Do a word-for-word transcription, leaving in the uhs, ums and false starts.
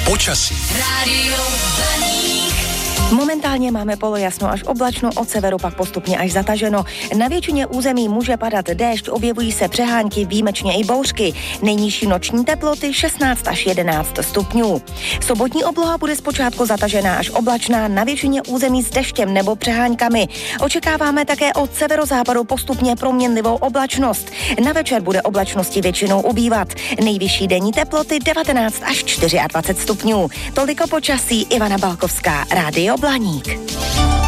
Počasí. Rádio Blaník. Momentálně máme polojasno až oblačno, od severu pak postupně až zataženo. Na většině území může padat déšť, objevují se přehánky, výjimečně i bouřky. Nejnižší noční teploty šestnáct až jedenáct stupňů. Sobotní obloha bude zpočátku zatažená až oblačná, na většině území s deštěm nebo přeháňkami. Očekáváme také od severozápadu postupně proměnlivou oblačnost. Na večer bude oblačnosti většinou ubývat. Nejvyšší denní teploty devatenáct až dvacet čtyři stupňů. Toliko počasí, Ivana Balkovská, Rádio Blaník.